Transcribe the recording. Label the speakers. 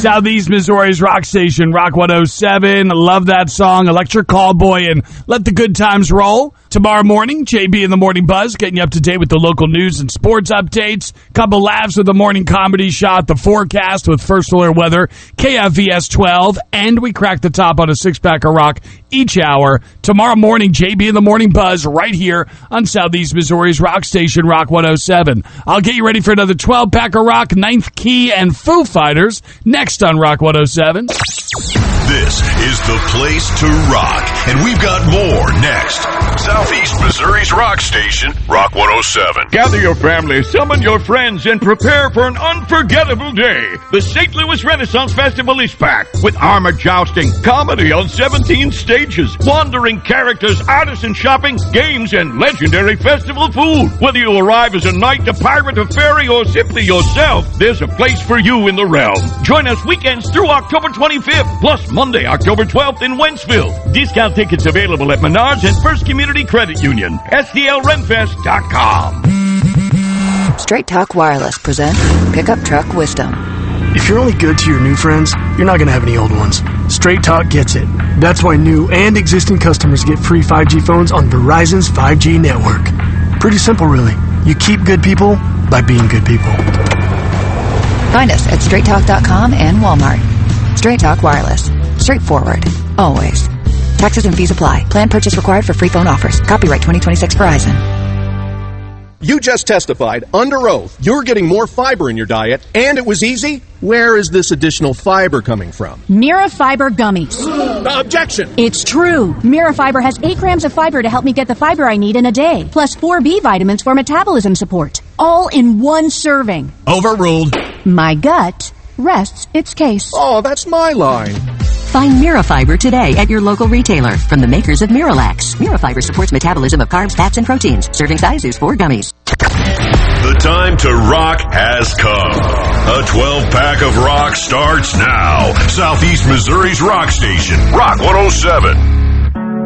Speaker 1: Southeast Missouri's rock station, Rock 107. Love that song, Electric Callboy, and let the good times roll. Tomorrow morning, JB in the Morning Buzz, getting you up to date with the local news and sports updates. Couple laughs with the morning comedy shot, the forecast with First Alert Weather, KFVS 12, and we crack the top on a six-pack of rock each hour. Tomorrow morning, JB in the Morning Buzz, right here on Southeast Missouri's rock station, Rock 107. I'll get you ready for another 12-pack of rock, Ninth Key and Foo Fighters, next on Rock 107.
Speaker 2: This is the place to rock, and we've got more next. Southeast Missouri's rock station, Rock 107.
Speaker 3: Gather your family, summon your friends, and prepare for an unforgettable day. The St. Louis Renaissance Festival is packed with armored jousting, comedy on 17 stages, wandering characters, artisan shopping, games, and legendary festival food. Whether you arrive as a knight, a pirate, a fairy, or simply yourself, there's a place for you in the realm. Join us weekends through October 25th, plus Monday, October 12th in Wentzville. Discount tickets available at Menards and First Community Credit Union. STLRenfest.com.
Speaker 4: Straight Talk Wireless presents Pickup Truck Wisdom.
Speaker 5: If you're only good to your new friends, you're not going to have any old ones. Straight Talk gets it. That's why new and existing customers get free 5G phones on Verizon's 5G network. Pretty simple, really. You keep good people by being good people.
Speaker 4: Find us at straighttalk.com and Walmart. Straight Talk Wireless. Straightforward. Always. Taxes and fees apply. Plan purchase required for free phone offers. Copyright 2026 Verizon.
Speaker 6: You just testified under oath you're getting more fiber in your diet, and it was easy? Where is this additional fiber coming from?
Speaker 7: Mirafiber gummies.
Speaker 6: Objection!
Speaker 7: It's true. Mirafiber has 8 grams of fiber to help me get the fiber I need in a day, plus 4 B vitamins for metabolism support. All in one serving.
Speaker 6: Overruled.
Speaker 7: My gut rests its case.
Speaker 6: Oh, that's my line.
Speaker 8: Find Mirafiber today at your local retailer from the makers of Miralax. Mirafiber supports metabolism of carbs, fats, and proteins. Serving size is 4 gummies.
Speaker 2: The time to rock has come. A 12-pack of rock starts now. Southeast Missouri's rock station, Rock 107.